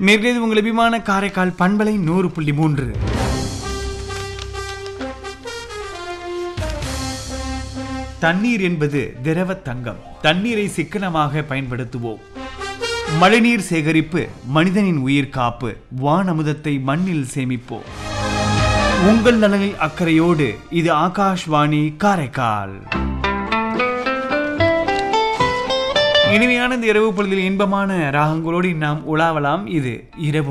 நேர்களே உங்கள் அபிமான காரைக்கால் பண்பலை 100.3. தண்ணீர் என்பது திரவ தங்கம். தண்ணீரை சிக்கனமாக பயன்படுத்துவோம். மழைநீர் சேகரிப்பு மனிதனின் உயிர் காப்பு. வானமுதத்தை மண்ணில் சேமிப்போம். உங்கள் நலனில் அக்கறையோடு இது ஆகாஷ்வாணி காரைக்கால். இனிமையான இந்த இரவு பொழுதில் இன்பமான ராகங்களோடு நாம் உலாவலாம். இது இரவு